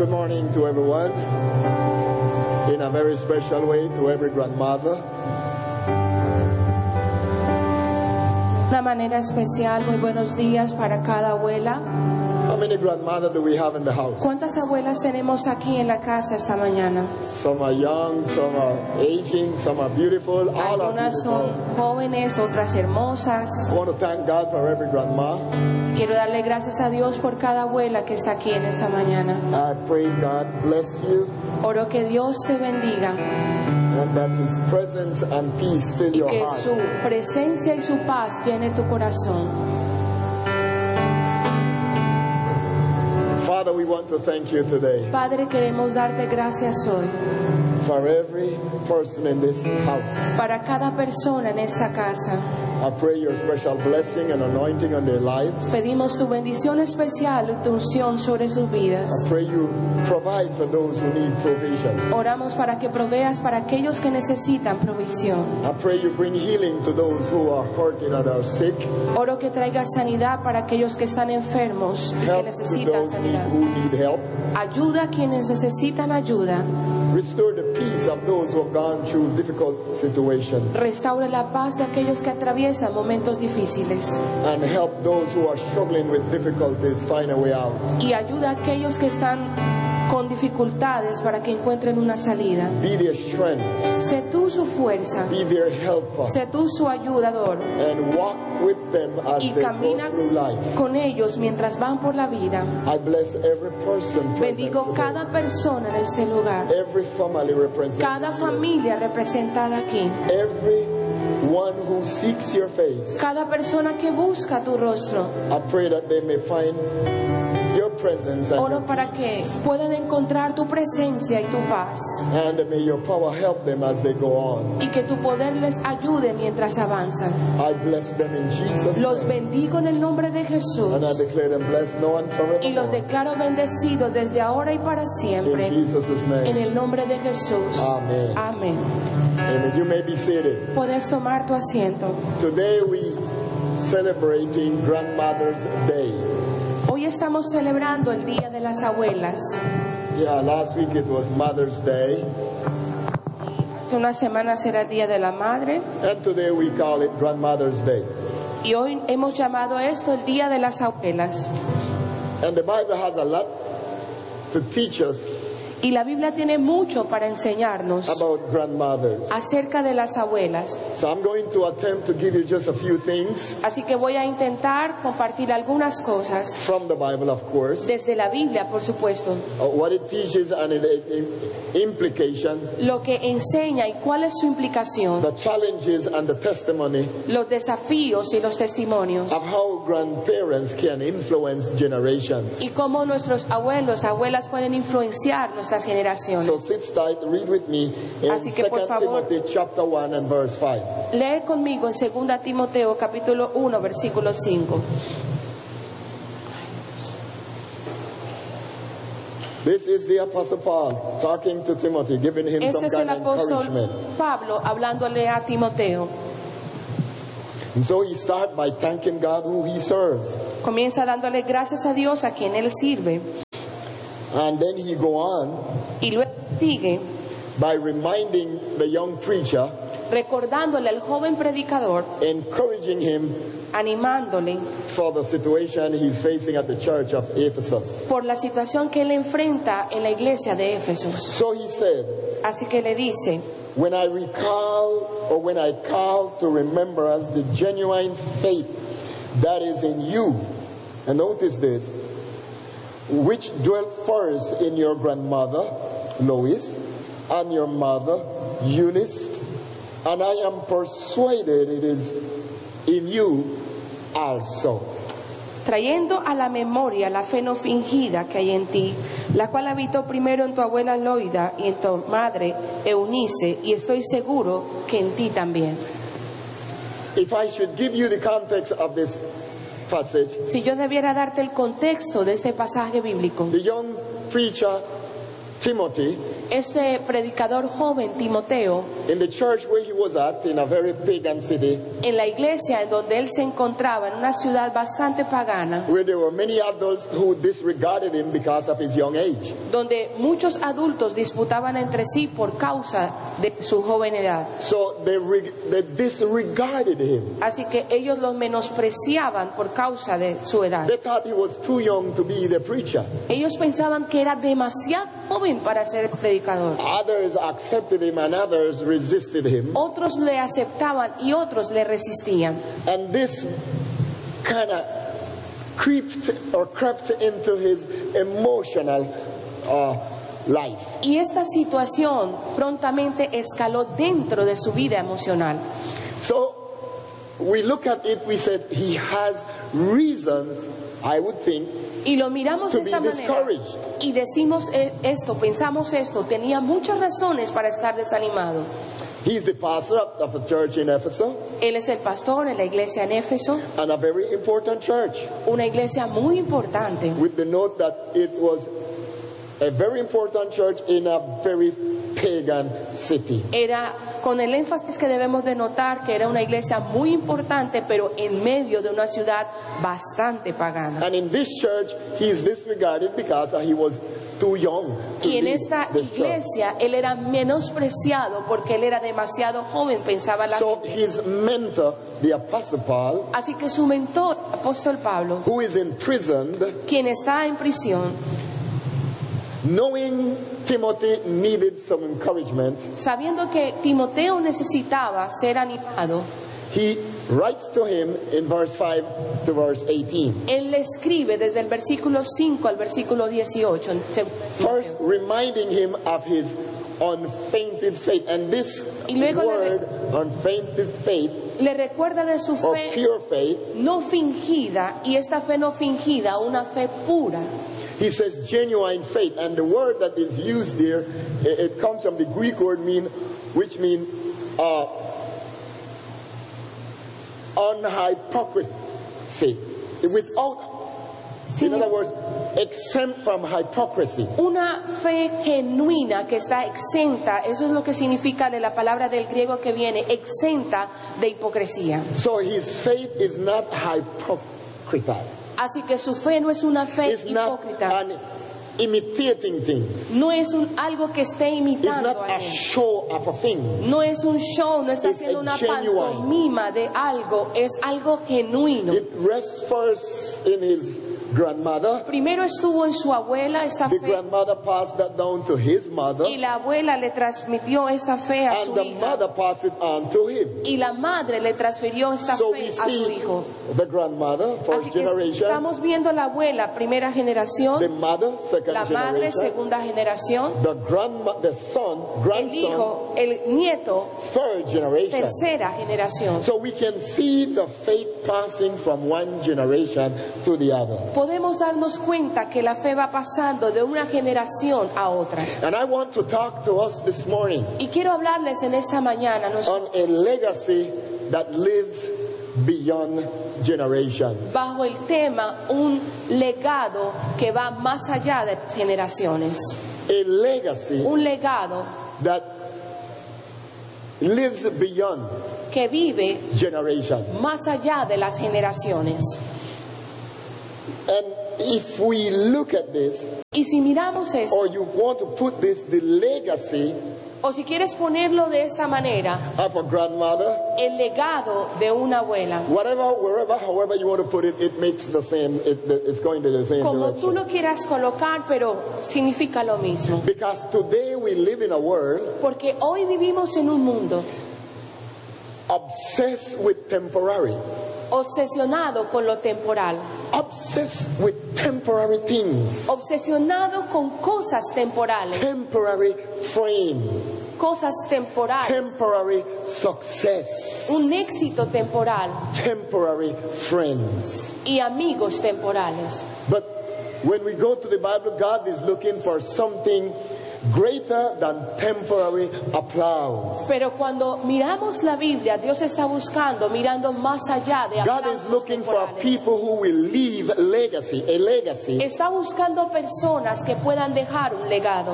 Good morning to everyone. In a very special way to every grandmother. De una manera especial, muy buenos días para cada abuela. How many grandmothers do we have in the house? ¿Cuántas abuelas tenemos aquí en la casa esta mañana? Some are young, some are aging, some are beautiful. All are Algunas beautiful. son jóvenes, otras hermosas. I want to thank God for every grandma. Quiero darle gracias a Dios por cada abuela que está aquí en esta mañana. I pray God bless you Oro que Dios te bendiga and that His presence and peace fill y your que heart. su presencia y su paz llene tu corazón. Father, we want to thank you today Padre, queremos darte gracias hoy for every person in this house. para cada persona en esta casa. I pray your special blessing and anointing on their lives. Pedimos tu bendición especial, tu unción sobre sus vidas. I pray you provide for those who need provision. Oramos para que proveas para aquellos que necesitan provisión. I pray you bring healing to those who are hurting and are sick. Oro que traigas sanidad para aquellos que están enfermos y que Help to necesitan those sanidad. who need help. Ayuda a quienes necesitan ayuda. Restore the peace of those who have gone through difficult situations. Restaure la paz de aquellos que atraviesan momentos difíciles. And help those who are struggling with difficulties find a way out. Y ayuda a aquellos que están con dificultades para que encuentren una salida. Be their strength. Sé tú su fuerza. Be their helper. Sé tú su ayudador. And walk with them as Y they go camina through life. con ellos mientras van por la vida. I bless every person present Bendigo today. cada persona en este lugar. Every family represented. Cada familia representada aquí. Every one who seeks your face. Cada persona que busca tu rostro. I pray that they may find your presence and, Oro para que puedan encontrar tu presencia y tu paz. and may your power help them as they go on. Y que tu poder les ayude mientras avanzan. I bless them in Jesus' Los name. bendigo en el nombre de Jesús. And I declare them blessed now and Y los forevermore. declaro bendecidos desde ahora y para siempre. In Jesus' En name. el nombre de Jesús. Amen. Amén. Amen. You may be seated. Puedes tomar tu asiento. Today we celebrating Grandmother's Day. Hoy estamos celebrando el Día de las Abuelas. Yeah, last week it was Mother's Day. Hace unas semanas era el Día de la Madre. And today we call it Grandmother's Day. Y hoy hemos llamado esto el Día de las Abuelas. And the Bible has a lot to teach us Y la Biblia tiene mucho para enseñarnos about grandmothers. acerca de las abuelas. So I'm going to attempt to give you just a few things Así que voy a intentar compartir algunas cosas from the Bible, of course, desde la Biblia, por supuesto. what it teaches and its implications, Lo que enseña y cuál es su implicación. the challenges and the testimony Los desafíos y los testimonios. of how grandparents can influence generations. Y cómo nuestros abuelos, abuelas pueden influenciar nuestras generaciones. So sit tight, read with me in Así que, 2 por favor, Timothy chapter 1 and verse 5. Lee conmigo en 2 Timoteo capítulo 1 versículo 5. This is the Apostle Paul talking to Timothy, giving him some Este es kind el of apóstol encouragement. Pablo hablándole a Timoteo. And so he starts by thanking God who he serves. Comienza dándole gracias a Dios a quien él sirve. And then he go on Y luego sigue by reminding the young preacher, recordándole al joven predicador, encouraging him animándole for the situation he's facing at the church of Ephesus. por la situación que él enfrenta en la iglesia de Éfesos. So he said, Así que le dice, when I recall or when I call to remembrance the genuine faith that is in you, and notice this, which dwelt first in your grandmother, Lois, and your mother, Eunice, and I am persuaded it is in you also. trayendo a la memoria la fe no fingida que hay en ti, la cual habitó primero en tu abuela Loida y en tu madre Eunice, y estoy seguro que en ti también. If I should give you the context of this passage, Si yo debiera darte el contexto de este pasaje bíblico, the young preacher Timothy este predicador joven, Timoteo, in the church where he was at, in a very pagan city, en la iglesia en donde él se encontraba, en una ciudad bastante pagana, where there were many adults who disregarded him because of his young age. donde muchos adultos disputaban entre sí por causa de su joven edad. So they disregarded him. Así que ellos lo menospreciaban por causa de su edad. They thought he was too young to be the preacher. Ellos pensaban que era demasiado joven para ser predicador. Others accepted him and others resisted him. Otros le aceptaban y otros le resistían. And this kind of crept into his emotional life. Y esta situación prontamente escaló dentro de su vida emocional. So we look at it, we said he has reasons, I would think, Y lo miramos to de esta be manera discouraged. y decimos esto, pensamos esto, tenía muchas razones para estar desanimado. He's the pastor of the church in Ephesus, Él es el pastor en la iglesia en Éfeso, and a very important church, una iglesia muy importante, with the note that it was a very important church in a very pagan city. era con el énfasis que debemos de notar que era una iglesia muy importante, pero en medio de una ciudad bastante pagana. And in this church, he is disregarded because he was too young to Y en lead esta this church. iglesia él era menospreciado porque él era demasiado joven, pensaba la So gente. his mentor, the Apostle Paul, Así que su mentor, apóstol Pablo, who is imprisoned, quien está en prisión, knowing Timothy needed some encouragement, sabiendo que Timoteo necesitaba ser animado, he writes to him in verse 5 to verse 18. él le escribe desde el versículo 5 al versículo 18. First, reminding him of his unfeigned faith. And this Y luego word, unfeigned faith, Le recuerda de su or fe pure faith, no fingida, y esta fe no fingida, una fe pura. he says genuine faith. And the word that is used there, it comes from the Greek word which means unhypocrisy. In other words, exempt from hypocrisy. Una fe genuina que está exenta, eso es lo que significa de la palabra del griego que viene, exenta de hipocresía. So his faith is not hypocritical. Así que su fe no es una fe It's not hipócrita, an imitating things. no es algo que esté It's imitando not a a alguien. show of a thing. No es un show, no está It's haciendo a una genuine. pantomima de algo, es algo genuino. It rests first in his grandmother. Primero estuvo en su abuela esta The fe, grandmother passed that down to his mother, y la abuela le transmitió esta fe a and su the hija, mother passed it on to him. y la madre le transfirió esta So fe we a su see hijo. the grandmother, first Así que generation, estamos viendo la abuela, primera the generación, mother, second la madre, generation, segunda generación, the son, el grandson, hijo, el nieto, third generation. tercera generación. So we can see the faith passing from one generation to the other. Podemos darnos cuenta que la fe va pasando de una generación a otra. And I want to talk to us this morning Y quiero hablarles en esta mañana on a legacy that lives beyond generations. bajo el tema un legado que va más allá de generaciones. A legacy Un legado that lives beyond que vive generations. más allá de las generaciones. And if we look at this, Y si miramos esto, or you want to put this, the legacy o si quieres ponerlo de esta manera, of a grandmother, el legado de una abuela, whatever, wherever, however you want to put it, it makes the same, it's going to the same como tú direction. lo quieras colocar, pero significa lo mismo. Because today we live in a world Porque hoy vivimos en un mundo obsessed with temporary, obsesionado con lo temporal, obsessed with temporary things, obsesionado con cosas temporales, temporary fame, cosas temporales, temporary success, un éxito temporal temporary friends. y amigos temporales. But when we go to the Bible, God is looking for something greater than temporary applause. Pero cuando miramos la Biblia, Dios está buscando, mirando más allá de God is aplausos looking for temporales. people who will leave legacy, a legacy Está buscando personas que puedan dejar un legado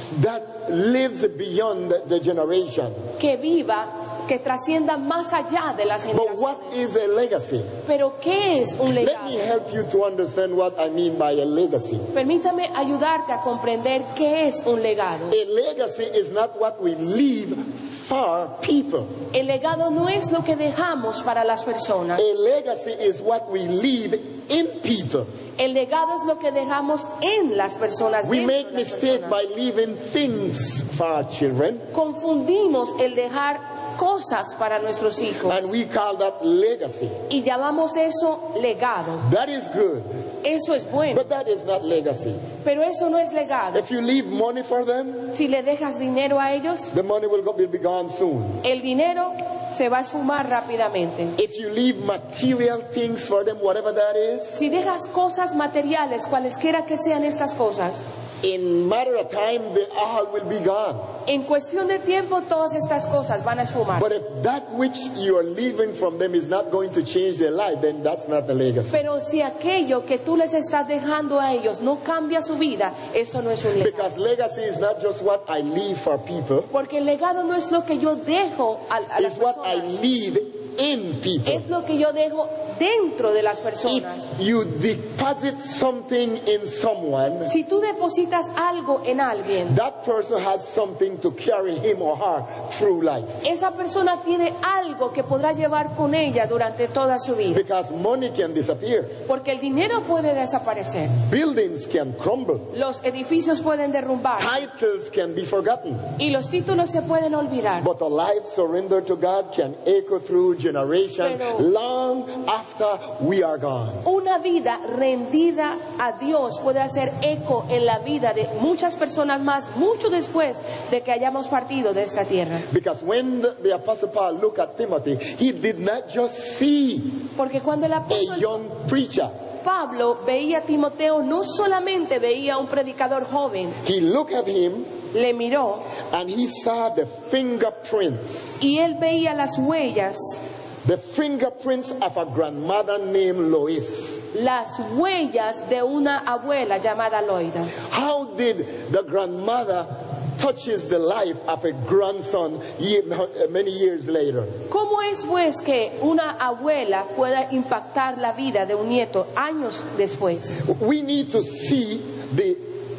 that lives beyond the generation. que viva, que trascienda más allá de las But what generaciones. is a legacy? Pero ¿qué es un Let legado? me help you to understand what I mean by a legacy. Permítame ayudarte a comprender qué es un legado. A legacy is not what we leave for people. El legado no es lo que dejamos para las personas. A legacy is what we leave in people. El legado es lo que dejamos en las personas. We dentro make de las mistake personas. by leaving things for our children, Confundimos el dejar cosas para nuestros hijos and we call that legacy. y llamamos eso legado. That is good, Eso es bueno, but that is not legacy. pero eso no es legado. If you leave money for them, Si le dejas dinero a ellos, the money will be gone soon. el dinero se va a esfumar rápidamente. If you leave material things for them, whatever that is, Si dejas cosas materiales, cualesquiera que sean estas cosas, in matter of time, they all will be gone. en cuestión de tiempo todas estas cosas van a esfumar. But if that which you are leaving from them is not going to change their life, then that's not the legacy. Pero si aquello que tú les estás dejando a ellos no cambia su vida, esto no es un legado. Because legacy is not just what I leave for people, Porque el legado no es lo que yo dejo a las it's what I personas, leave in people. es lo que yo dejo dentro de las If personas. you deposit something in someone, Si tú depositas algo en alguien, that person has something to carry him or her through life. esa persona tiene algo que podrá llevar con ella durante toda su vida. Because money can disappear, Porque el dinero puede desaparecer, buildings can crumble, los edificios pueden derrumbar titles can be forgotten, y los títulos se pueden olvidar. but a life surrendered to God can echo through generations Pero- long after we are gone. Una vida rendida a Dios puede hacer eco en la vida de muchas personas más, mucho después de que hayamos partido de esta tierra. Because when the Apostle Paul looked at Timothy, he did not just see Porque cuando el a apóstol young preacher. Pablo veía a Timoteo, no solamente veía a un predicador joven, He looked at him le miró and he saw the fingerprints. y él veía las huellas, The fingerprints of a grandmother named Lois. las huellas de una abuela llamada Loida. How did the grandmother touches the life of a grandson many years later? ¿Cómo es pues que una abuela pueda impactar la vida de un nieto años después? We need to see the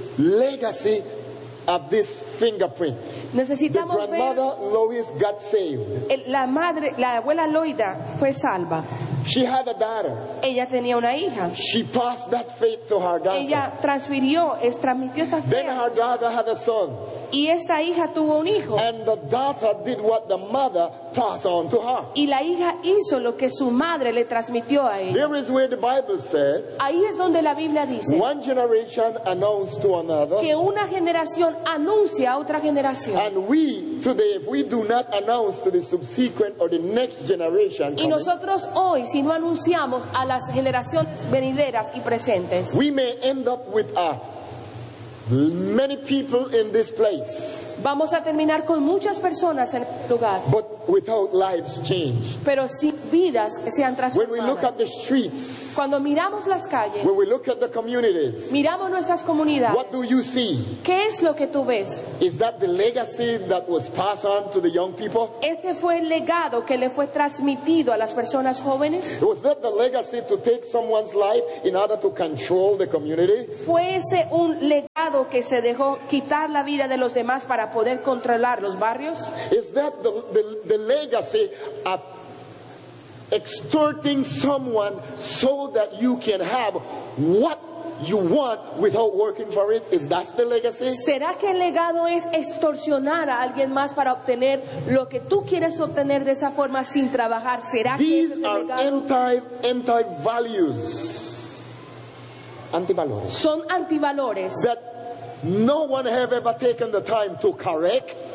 legacy of this fingerprint. The Necesitamos ver grandmother Lois got saved. la abuela Loida fue salva. She had a daughter. Ella tenía una hija. She passed that faith to her daughter. Ella transmitió esta fe. Then her daughter had a son. Y esta hija tuvo un hijo. And the daughter did what the mother passed on to her. Y la hija hizo lo que su madre le transmitió a ella. There is where the Bible says, Ahí es donde la Biblia dice one generation announced to another. que una generación anuncia a otra generación. And we, today, if we do not announce to the subsequent or the next generation, Y coming, nosotros hoy, si no anunciamos a las generaciones venideras y presentes, we may end up with many people in this place, vamos a terminar con muchas personas en este lugar, but without lives changed. pero sin vidas que sean When we look at transformadas. the streets, Cuando miramos las calles, when we look at the communities, miramos nuestras comunidades, what do you see? ¿qué es lo que tú ves? Is that the legacy that was passed on to the young people? Este fue el legado que le fue transmitido a las personas jóvenes. Was that the legacy to take someone's life in order to control the community? ¿Fue ese un legado que se dejó quitar la vida de los demás para poder controlar los barrios? Is that the legacy of extorting someone so that you can have what you want without working for it? Is that the legacy? ¿Será que el legado es extorsionar a alguien más para obtener lo que tú quieres obtener de esa forma sin trabajar? ¿Será que ese es These el are legado? anti-values. Anti-valores. Son antivalores That no one have ever taken the time to correct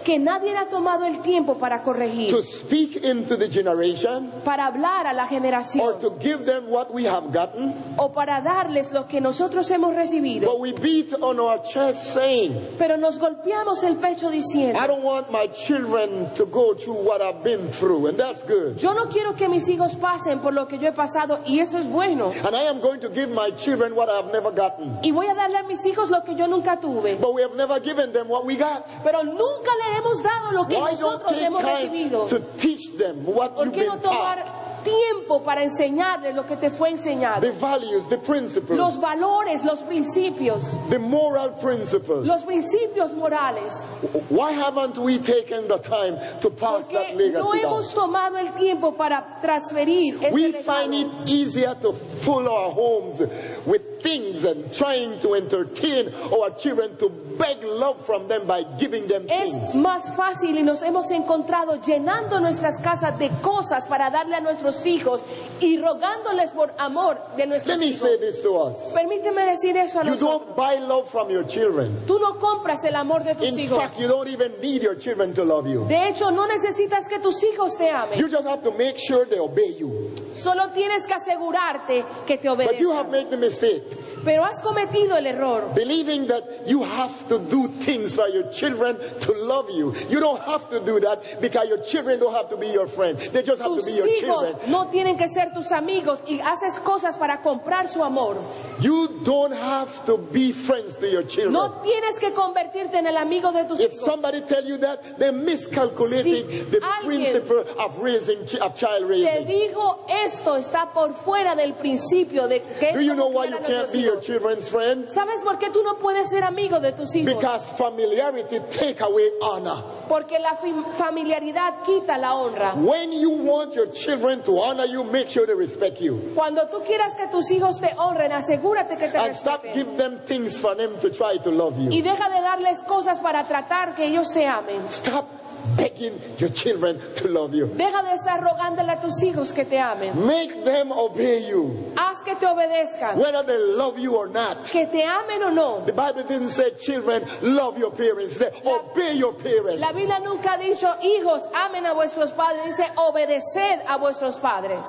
que nadie ha tomado el tiempo para corregir, to speak into the generation, para hablar a la or generación, to give them what we have gotten. o para darles lo que nosotros hemos recibido. But we beat on our chest saying, Pero nos golpeamos el pecho diciendo, I don't want my children to go through what I've been through, and that's good. yo no quiero que mis hijos pasen por lo que yo he pasado, y eso es bueno. And I am going to give my children what I've never gotten. Y voy a darle a mis hijos lo que yo nunca tuve. But we have never given them what we got. Pero nunca le hemos dado lo que Why don't nosotros take hemos time recibido. to teach them what ¿Por you've qué no been tomar taught? tiempo para enseñarles lo que te fue enseñado? The values, the principles, Los valores, los principios, the moral principles. los principios morales. Why haven't we taken the time to pass Porque that no legacy down? hemos tomado el tiempo para transferir ese We legado. find it easier to fill our homes with things and trying to entertain our children, to beg love from them by giving them Es things. más fácil, y nos hemos encontrado llenando nuestras casas de cosas para darle a nuestros hijos y rogándoles por amor de Let nuestros me hijos. say this to us. Permíteme decir eso a You nosotros. don't buy love from your children. Tú no compras el amor de tus In hijos. fact, you don't even need your children to love you. De hecho, no necesitas que tus hijos te amen. You just have to make sure they obey you. Solo tienes que asegurarte que te But you have obedezcan. made the mistake, Pero has cometido el error believing that you have to do things for your children to love you. You don't have to do that, because your children don't have to be your friend. They just have to tus be your hijos children. no tienen que ser tus amigos, y haces cosas para comprar su amor. You don't have to be friends to your children. No tienes que convertirte en el amigo de tus If hijos. somebody tell you that, they're miscalculating Si the alguien principle of raising of child Te raising. digo, esto está por fuera del principio de que Do es you know como why criar you a can't nuestros be your hijos. children's friend? ¿Sabes por qué tú no puedes ser amigo de tus hijos? Because familiarity take away honor. Porque la familiaridad quita la honra. When you want your children to honor you, make sure they respect you. Cuando tú quieras que tus hijos te honren, asegúrate que te And stop respeten. give them things for them to try to love Y you. deja de darles cosas para tratar que ellos te amen. Stop begging your children to love you. Deja de estar rogándole a tus hijos que te amen. Make them obey you, Haz que te obedezcan. whether they love you or not. Que te amen o no. The Bible didn't say children love your parents. It said obey your parents. La Biblia nunca ha dicho, hijos, amen a vuestros padres. Dice, obedeced a vuestros padres.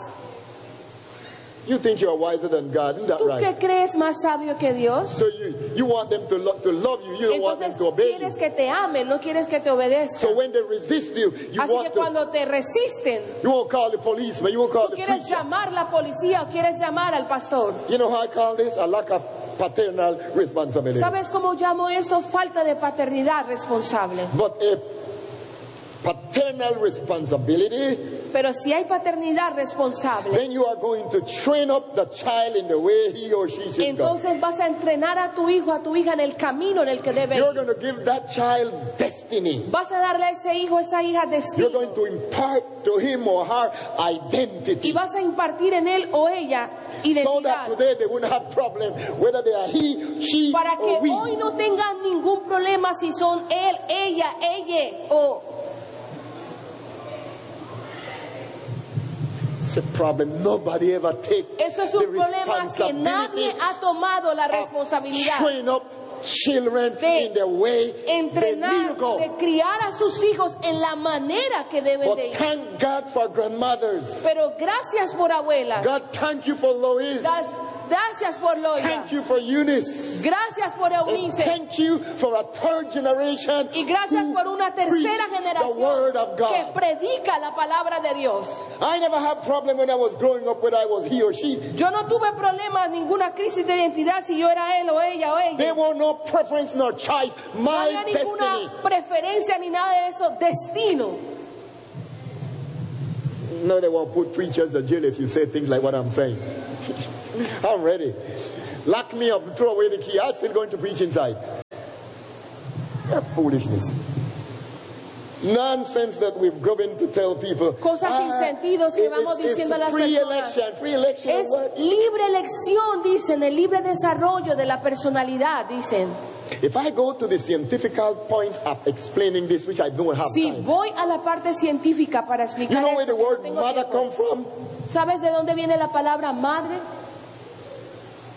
You think you're wiser than God, isn't that ¿Tú right? qué crees más sabio que Dios? So you want them to love you. You don't want them Entonces to obey you. quieres que te amen, no quieres que te So obedezcan. when they resist you, you Así que want to. cuando te resisten, You won't call the policeman. You won't call tú the quieres preacher. llamar a la policía o quieres llamar al pastor. You know how I call this? A lack of paternal responsibility. ¿Sabes cómo llamo esto? Falta de paternidad responsable. But a paternal responsibility, Pero si hay paternidad responsable, then you are going to train up the child in the way he or she should go. entonces vas a entrenar a tu hijo, a tu hija en el camino en el que debe You're ir. going to give that child destiny. Vas a darle a ese hijo, a esa hija You're destino. going to impart to him or her identity. Y vas a impartir en él o ella So that identidad. today they wouldn't have problem whether they are he, she, Para que or we. hoy no tengan ningún problema si son él, ella, ella o... It's a problem. Nobody ever take Eso es the un problema que nadie responsibility ha tomado la of responsabilidad train up children de in the way they need to entrenar, go. de criar a sus hijos en la manera que deben But de ir. thank God for grandmothers. Pero gracias por abuelas, God, thank you for Lois. gracias por Loida, Thank you for Eunice. gracias por And Eunice thank you for a third generation y gracias who por una tercera preach the word of generación que God. predica la palabra de Dios. I never had problem when I was growing up whether I was he or she. Yo no tuve problemas, ninguna crisis de identidad si yo era él o ella o There ella. were no preference nor choice. No My había destiny. ninguna preferencia ni nada de eso, destino. No, they won't put preachers in jail if you say things like what I'm saying. I'm ready. Lock me up, throw away the key. I'm still going to preach inside. That foolishness. Nonsense that we've given to tell people. Cosas sin sentidos que vamos diciendo a las free personas. election, free election. Es What? libre elección, dicen, el libre desarrollo de la personalidad, dicen. If I go to the scientific point of explaining this, which I don't have Si time. voy a la parte científica para You explicar know where esto, the word no tengo mother tiempo. come from? ¿Sabes de dónde viene la palabra madre?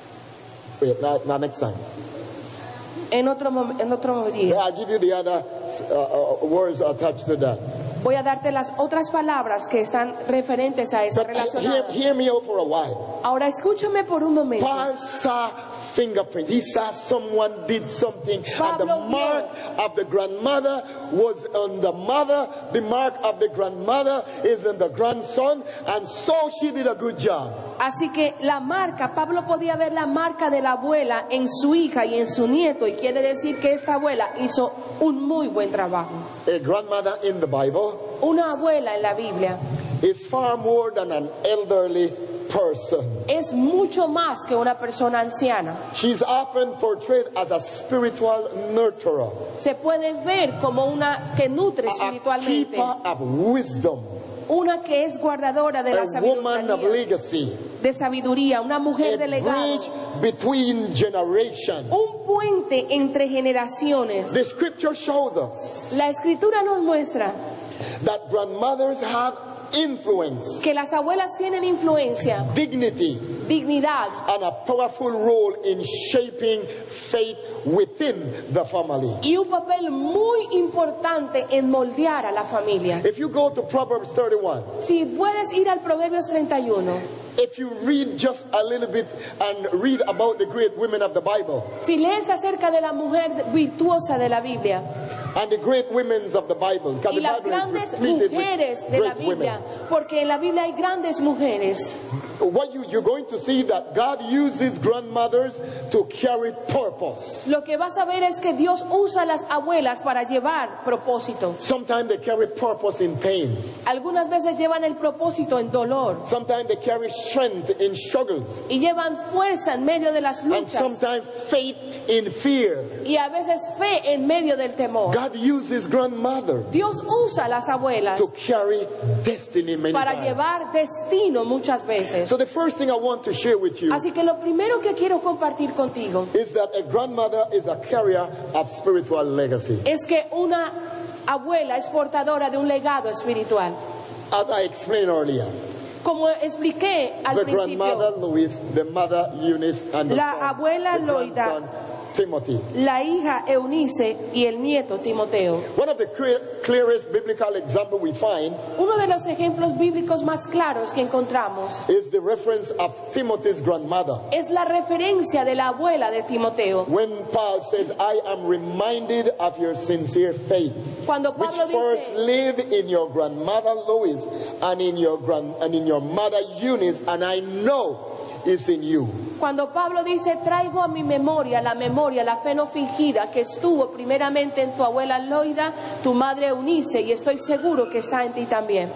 Wait, not next time. En otro Yeah, día. I'll give you the other words attached to that. Voy a darte las otras palabras que están referentes a esa But relacionada. hear me out for a while. Ahora escúchame por un momento. Paul saw fingerprint. He saw someone did something, and the Pablo mark of the grandmother was on the mother. The mark of the grandmother is in the grandson, and so she did a good job. Así que la marca, Pablo podía ver la marca de la abuela en su hija y en su nieto, y quiere decir que esta abuela hizo un muy buen trabajo. A grandmother in the Bible Una abuela en la Biblia is far more than an elderly person. es mucho más que una persona anciana. She's often portrayed as a spiritual nurturer, Se puede ver como una que nutre a espiritualmente, keeper of wisdom, una que es guardadora de la a woman of sabiduría, legacy, una mujer de a legado, bridge between generations. un puente entre generaciones. The scripture shows us La escritura nos muestra that grandmothers have influence, que las abuelas tienen influencia, dignity, dignidad and a powerful role in shaping faith within the family. y un papel muy importante en moldear a la familia. If you go to Proverbs 31, Si puedes ir al Proverbios 31, if you read just a little bit and read about the great women of the Bible si lees acerca de la mujer virtuosa de la Biblia and the great women of the Bible, because y the las Bible grandes is repleted mujeres with de la great Biblia, women. porque en la Biblia hay grandes mujeres, What you're going to see that God uses grandmothers to carry purpose. lo que vas a ver es que Dios usa a las abuelas para llevar propósito. Sometimes they carry purpose in pain. Algunas veces llevan el propósito en dolor Sometimes they carry strength in struggles. y llevan fuerza en medio de las And luchas sometimes faith in fear. y a veces fe en medio del temor. God uses grandmother Dios usa a las abuelas to carry destiny many para times. llevar destino muchas veces. So the first thing I want to share with you Así que lo primero que quiero compartir contigo is that a grandmother is a carrier of spiritual legacy. es que una abuela es portadora de un legado espiritual. As I explained earlier, Como expliqué al the grandmother principio, Louise, the mother Eunice, and the La son, abuela the Loida, grandson Timothy. la hija Eunice y el nieto Timoteo. One of the clearest biblical examples we find Uno de los ejemplos bíblicos más claros que encontramos is the reference of Timothy's grandmother. es la referencia de la abuela de Timoteo. When Paul says, I am reminded of your sincere faith, Cuando which Pablo first dice, lived in your grandmother Lois and in your mother Eunice, and I know is in you. cuando Pablo dice, traigo a mi memoria, la fe no fingida que estuvo primeramente en tu abuela Loida, tu madre Eunice, y estoy seguro que está en ti también.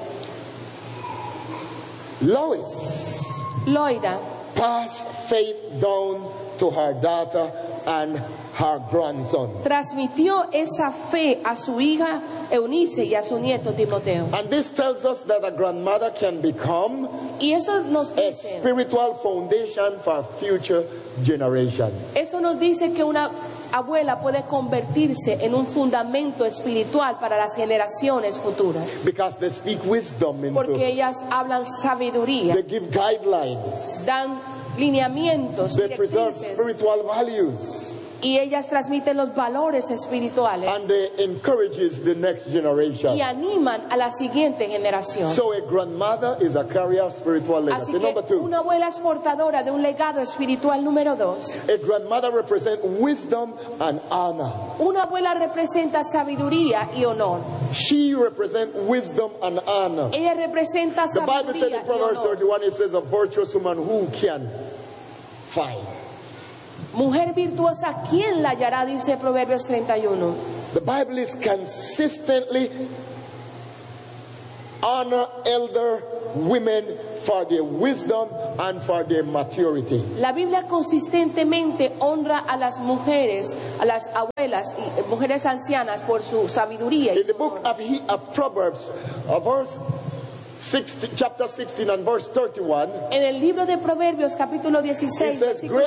Lois Loida passed faith down to her daughter and her grandson. transmitió esa fe a su hija Eunice y a su nieto Timoteo. And this tells us that a grandmother can become Y eso nos a dice, spiritual foundation for future generations. que una abuela puede convertirse en un fundamento espiritual para las generaciones futuras, Because they speak wisdom porque into, ellas hablan sabiduría, they give guidelines, dan lineamientos, they preserve directrices, spiritual values, y ellas transmiten los valores espirituales and they encourages the next generation. y animan a la siguiente generación. So a grandmother is a carrier of spiritual Así legacy. Number que two, una abuela es portadora de un legado espiritual. Número 2, a grandmother represents wisdom and honor. una abuela representa sabiduría y honor. She represents wisdom and honor. Ella representa The Bible said sabiduría in y Proverbs honor. 31, it says, a virtuous woman who can find. Mujer virtuosa, ¿quién la hallará? Dice Proverbios 31. The Bible is consistently honor elder women for their wisdom and for their maturity. La Biblia consistentemente honra a las mujeres, a las abuelas y mujeres ancianas por su sabiduría. Y In the su book honor. of Proverbs, chapter 16 and verse 31, En el libro de Proverbios, capítulo it 16, says, versículo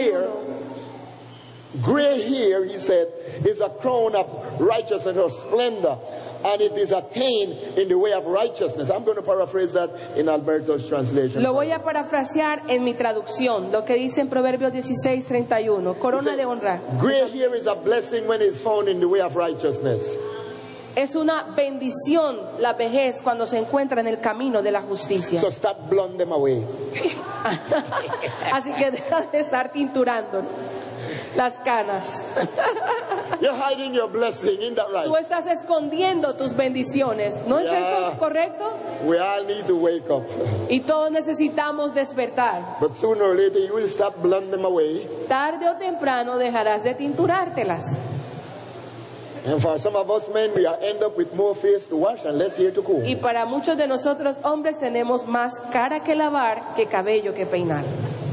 gray 31. hair, he said, is a crown of righteousness or splendor, and it is attained in the way of righteousness. I'm going to paraphrase that in Alberto's translation. Lo voy a parafrasear en mi traducción, lo que dice en Proverbios 16:31. Corona de honra. Gray hair is a blessing when it's found in the way of righteousness. Es una bendición la vejez cuando se encuentra en el camino de la justicia. So stop blowing them away. Así que deja de estar tinturando las canas. You're hiding your blessing, isn't that Tú right? estás escondiendo tus bendiciones. ¿No es Yeah. eso correcto? We all need to wake up. Y todos necesitamos despertar. But sooner or later you will stop blowing them away. Tarde o temprano dejarás de tinturártelas. And for some of us men, we end up with more face to wash and less hair to comb. Y para muchos de nosotros hombres tenemos más cara que lavar que cabello que peinar.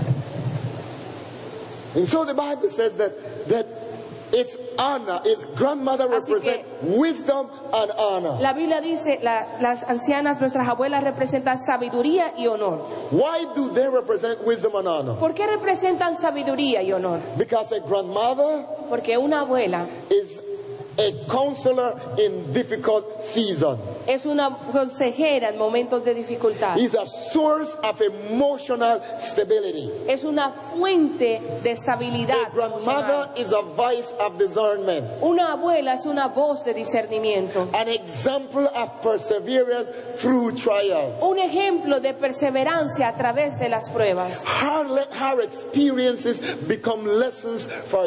And so the Bible says that its honor, its grandmother Así represents wisdom and honor. La Biblia dice, las ancianas, nuestras abuelas representan sabiduría y honor. Why do they represent wisdom and honor? ¿Por qué representan sabiduría y honor? Because a grandmother Porque una abuela is a counselor in difficult season. es una consejera en momentos de dificultad. Is a source of emotional stability. Es una fuente de estabilidad A grandmother emocional. is a voice of discernment. Una abuela es una voz de discernimiento. An example of perseverance through trials. Un ejemplo de perseverancia a través de las pruebas. Her experiences become lessons for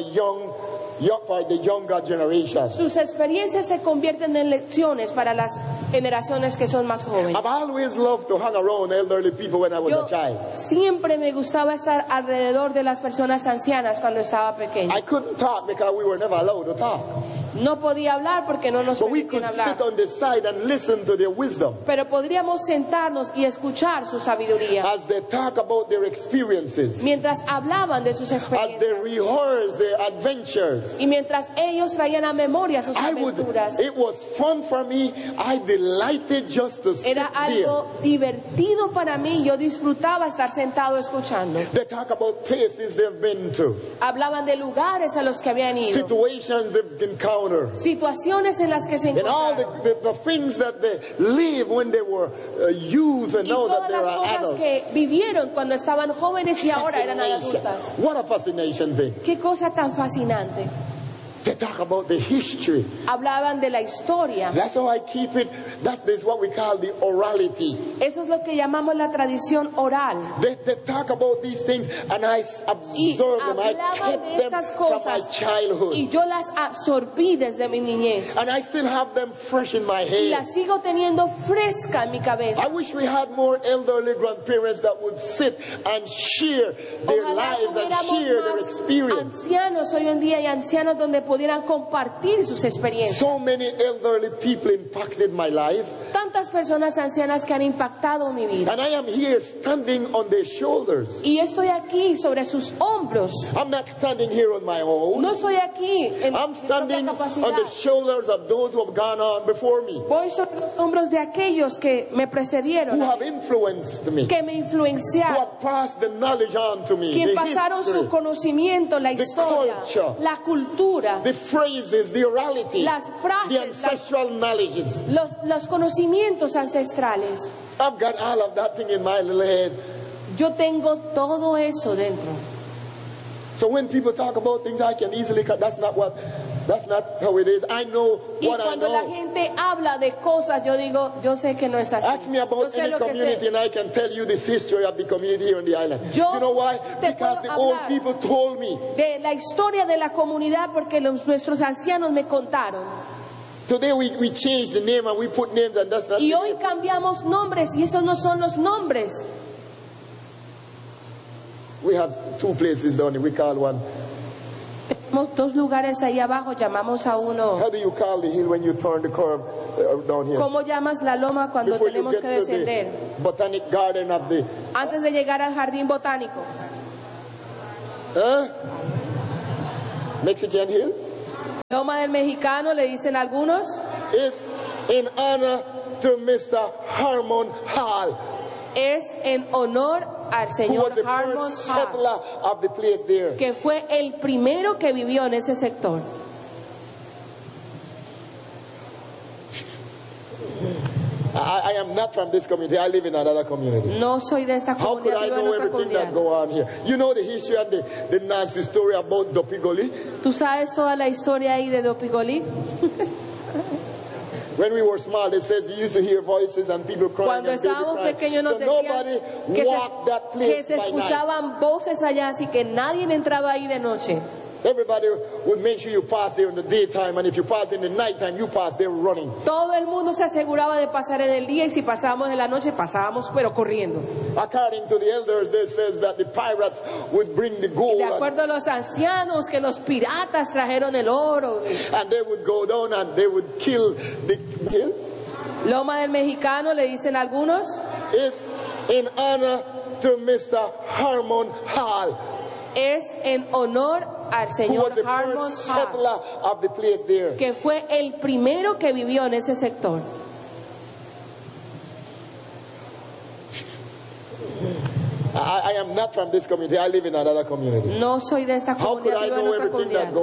the younger generation. Sus experiencias se convierten en lecciones para las generaciones que son más jóvenes. I've always loved to hang around elderly people when I was Yo a child. siempre me gustaba estar alrededor de las personas ancianas cuando estaba pequeño. I couldn't talk because we were never allowed to talk. No podía hablar porque no nos But we permitían could hablar. sit on the side and listen to their wisdom Pero podríamos sentarnos y escuchar su sabiduría as they talk about their experiences, mientras hablaban de sus as they experiencias rehearse their adventures. y mientras ellos traían a memoria sus aventuras. It was fun for me. I delighted just to sit Era there. algo divertido para mí. Yo disfrutaba estar sentado escuchando. They talk about places they've been to, Hablaban de lugares a los que habían ido, situations they've encountered, situaciones en las que se and all encontraron the things that they lived when they were youth and y now that todas they las are cosas adults. que vivieron cuando estaban jóvenes y ahora eran Fascination. adultas. What a fascination thing. Qué cosa tan fascinante. They talk about the history. Hablaban de la historia. That's how I keep it. That is what we call the orality. Eso es lo que llamamos la tradición oral. They talk about these things and I Y observe them. I hablaban kept de them estas from my cosas childhood. y yo las absorbí desde mi niñez. And I still have them fresh in my Y head. las sigo teniendo fresca en mi cabeza. I wish we had more elderly grandparents that would sit and share their Ojalá lives and tuviéramos share their más experience. ancianos hoy en día y ancianos donde pudieran compartir sus experiencias. So many elderly people impacted my life, Tantas personas ancianas que han impactado mi vida. and I am here standing on their shoulders. Y estoy aquí sobre sus hombros. I'm not standing here on my own. No estoy aquí en I'm mi propia standing on capacidad. the shoulders of those who have gone on before me, Voy sobre los hombros de aquellos que me precedieron, who have influenced me, que me who influenciaron, have passed the knowledge on to me, quien the pasaron history, su conocimiento, la historia, culture, la cultura, the phrases, the orality, las the frases, ancestral knowledges. los conocimientos ancestrales. I've got all of that thing in my little head. Yo tengo todo eso dentro. So when people talk about things, I can easily cut. That's not how it is. I know Y what I cuando la know. gente habla de cosas, yo digo, yo sé que no es así. Ask me Yo about sé any lo que community sé. and I can tell you this history of the community here on the island. Yo You know why? te Because puedo the old hablar people told me. De la historia de la comunidad porque nuestros ancianos me contaron. Today we changed the name and we put names and that's not Y the hoy name. cambiamos nombres y esos no son los nombres. We have two places down here. We call one. Tenemos dos lugares ahí abajo, llamamos a uno. How do you call the hill when you turn the curve down here? ¿Cómo llamas la loma cuando Before you tenemos get que to descender? the botanic garden of the... Antes de llegar al jardín botánico. Mexican Hill? Loma del Mexicano, le dicen algunos. Is in honor to Mr. Harmon Hall, Es en honor al who was señor the Harmon first Hall, settler of the place there. que fue el primero que vivió en ese sector. I am not from this community. I live in another community. No soy de esta How could comunidad, I vivo en know otra everything that comunidad. go on here? You know the history and the nasty story about Dopigoli? ¿Tú sabes toda la historia ahí de Dopigolí? When we were small, it says you used to hear voices and people crying. Cuando and baby estábamos crying. pequeños nos So decían nobody que walked that que place se by night. escuchaban voces allá, así que nadie entraba ahí de noche. Everybody would make sure you pass there in the daytime, and if you pass in the nighttime, you pass there running. Todo el mundo se aseguraba de pasar en el día y si pasábamos en la noche, pasábamos pero corriendo. According to the elders, they says that the pirates would bring the gold, De acuerdo a los ancianos, que los piratas trajeron el oro. and they would go down and they would kill the hill. Loma del Mexicano, le dicen algunos, It's in honor to Mr. Harmon Hall, es en honor al who was señor the Harmon first Hall, settler of the place there. que fue el primero que vivió en ese sector. I am not from this community. I live in another community. No soy de esta How could comunidad, I vivo en know otra everything that comunidad.